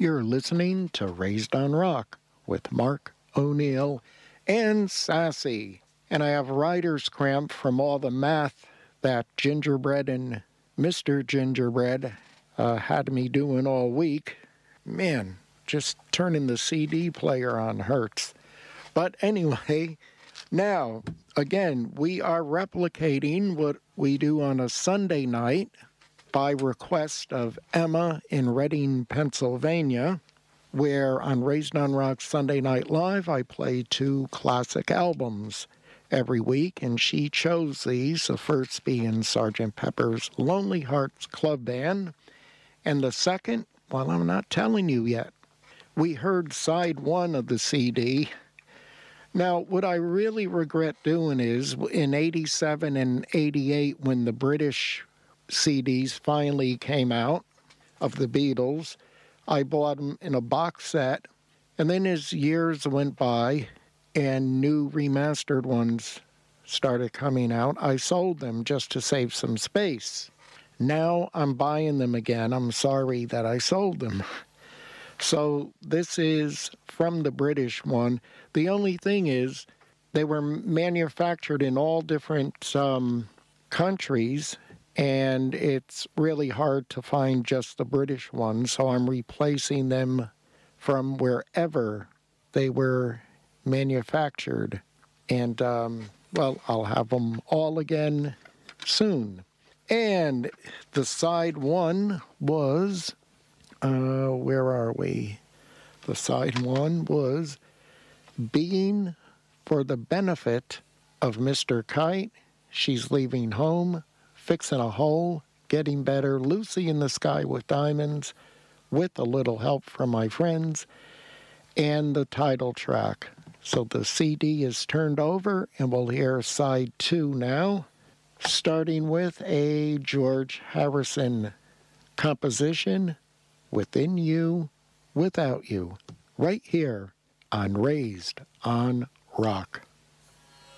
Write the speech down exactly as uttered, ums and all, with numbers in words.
You're listening to Raised on Rock with Mark O'Neill and Sassy. And I have writer's cramp from all the math that Gingerbread and Mister Gingerbread uh, had me doing all week. Man, just turning the C D player on hurts. But anyway, now, again, we are replicating what we do on a Sunday night by request of Emma in Reading, Pennsylvania, where on Raised on Rock Sunday Night Live, I play two classic albums every week, and she chose these, the first being Sergeant Pepper's Lonely Hearts Club Band, and the second, well, I'm not telling you yet. We heard side one of the C D. Now, what I really regret doing is, in eighty-seven and eighty-eight, when the British C Ds finally came out of the Beatles, I bought them in a box set, and then as years went by and new remastered ones started coming out, I sold them just to save some space. Now I'm buying them again. I'm sorry that I sold them. So this is from the British one. The only thing is they were manufactured in all different um, countries, and it's really hard to find just the British ones, so I'm replacing them from wherever they were manufactured. And, um, well, I'll have them all again soon. And the side one was, uh, where are we? The side one was Being for the Benefit of Mister Kite. She's leaving home, fixing a hole, getting better, Lucy in the Sky with Diamonds, with a little help from my friends, and the title track. So the C D is turned over, and we'll hear side two now, starting with a George Harrison composition, Within You, Without You, right here on Raised on Rock.